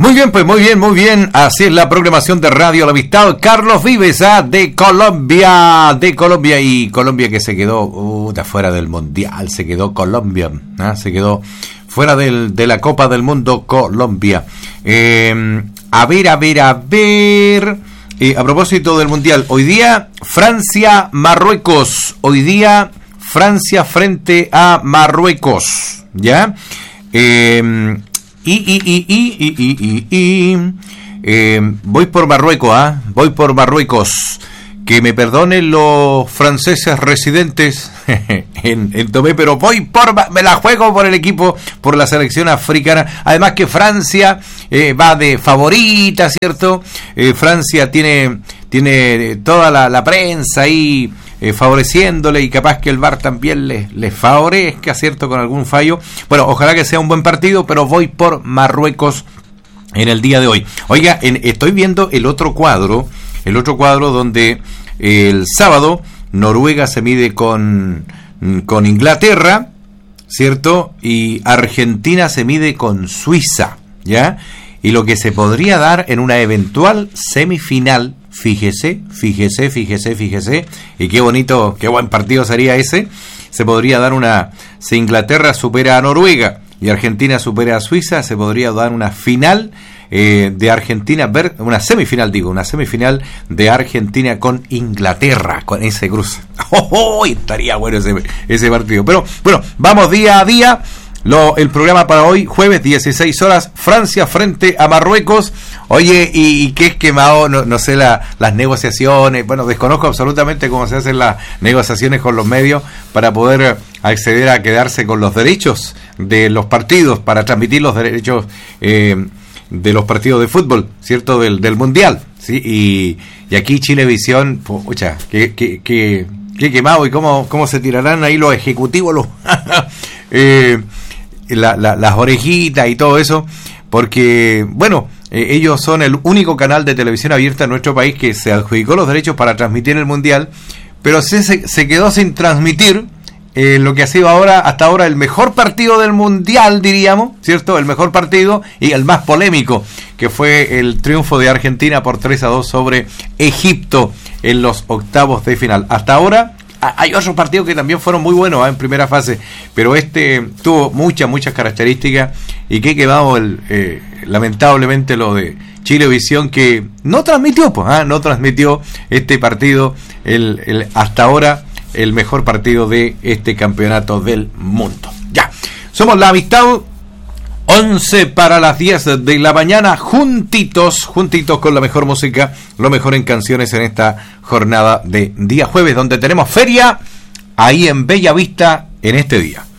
Muy bien, pues muy bien. Así es la programación de Radio La Amistad. Carlos Vives, de Colombia. Y Colombia que se quedó fuera del Mundial. Se quedó Colombia. Se quedó fuera de la Copa del Mundo Colombia. A ver. A propósito del Mundial. Hoy día Francia-Marruecos. Hoy día Francia frente a Marruecos. ¿Ya? Voy por Marruecos, que me perdonen los franceses residentes en Tomé, pero me la juego por el equipo, por la selección africana. Además que Francia va de favorita, ¿cierto? Francia tiene toda la prensa ahí favoreciéndole, y capaz que el VAR también les favorezca, ¿cierto? Con algún fallo. Bueno, ojalá que sea un buen partido, pero voy por Marruecos en el día de hoy. Oiga, estoy viendo el otro cuadro donde el sábado Noruega se mide con Inglaterra, ¿cierto? Y Argentina se mide con Suiza, ¿ya? Y lo que se podría dar en una eventual semifinal, fíjese, y qué bonito, qué buen partido sería ese. Se podría dar si Inglaterra supera a Noruega y Argentina supera a Suiza, se podría dar una final de Argentina, una semifinal de Argentina con Inglaterra, con ese cruce. Estaría bueno ese partido. Pero bueno, vamos día a día. El programa para hoy, jueves 16 horas, Francia frente a Marruecos. Oye, ¿y qué es quemado? No sé las negociaciones. Bueno, desconozco absolutamente cómo se hacen las negociaciones con los medios para poder acceder a quedarse con los derechos de los partidos, para transmitir los derechos de los partidos de fútbol, ¿cierto? Del Mundial, ¿sí? Y aquí Chilevisión, pucha, qué quemado. ¿Y cómo se tirarán ahí los ejecutivos, las orejitas y todo eso? Porque, bueno, ellos son el único canal de televisión abierta en nuestro país que se adjudicó los derechos para transmitir el Mundial, pero se quedó sin transmitir lo que ha sido hasta ahora el mejor partido del Mundial, diríamos, ¿cierto? El mejor partido y el más polémico, que fue el triunfo de Argentina por 3-2 sobre Egipto en los octavos de final. Hasta ahora hay otros partidos que también fueron muy buenos en primera fase, pero tuvo muchas características, y que quedamos lamentablemente lo de Chilevisión, que no transmitió este partido, hasta ahora el mejor partido de este campeonato del mundo. Ya, somos La Amistad, 11 para las 10 de la mañana, juntitos con la mejor música, lo mejor en canciones en esta jornada de día jueves, donde tenemos feria ahí en Bellavista en este día.